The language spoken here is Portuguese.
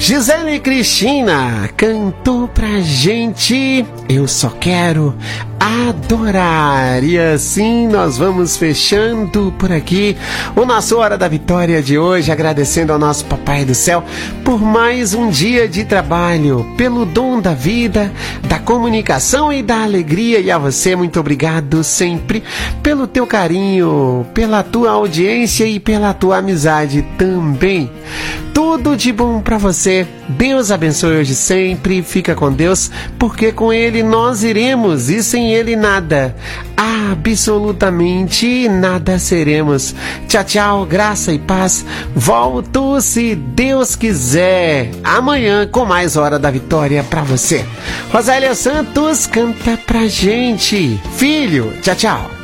Gisele Cristina cantou pra gente Eu Só Quero Adorar. E assim nós vamos fechando por aqui o nosso Hora da Vitória de hoje, agradecendo ao nosso Papai do Céu por mais um dia de trabalho, pelo dom da vida, da comunicação e da alegria. E a você, muito obrigado sempre pelo teu carinho, pela tua audiência e pela tua amizade também. Tudo de bom pra você. Deus abençoe hoje sempre. Fica com Deus, porque com Ele nós iremos e sem Ele nada, absolutamente nada seremos. Tchau, tchau, graça e paz. Volto, se Deus quiser, amanhã com mais Hora da Vitória pra você. Rosélia Santos canta pra gente. Filho, tchau, tchau.